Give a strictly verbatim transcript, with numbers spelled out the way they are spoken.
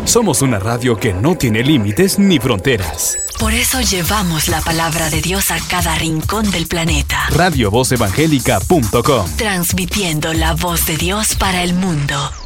Somos una radio que no tiene límites ni fronteras. Por eso llevamos la palabra de Dios a cada rincón del planeta. radio voz evangélica punto com. Transmitiendo la voz de Dios para el mundo.